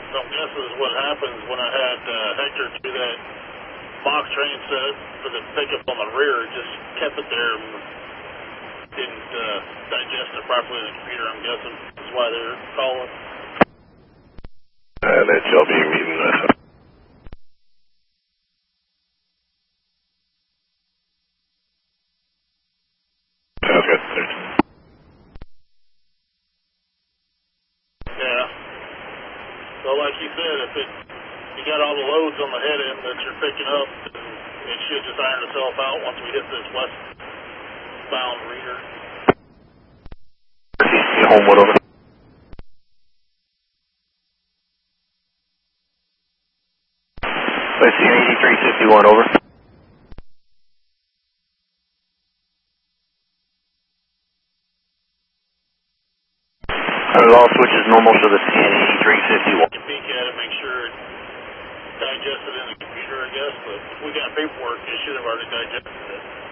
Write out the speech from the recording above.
So I'm guessing what happens when I had Hector do that mock train set for the pickup on the rear, it just kept it there and didn't digest it properly in the computer, I'm guessing. That's why they're calling. That shall be meeting with. Sounds good. Yeah. So like you said, if you got all the loads on the head end that you're picking up, it should just iron itself out once we hit this westbound reader. Homewood over. I see 8351 over. All switches normal for the CN 8351. You can peek at it, make sure it digested in the computer, I guess, but if we got paperwork, it should have already digested it.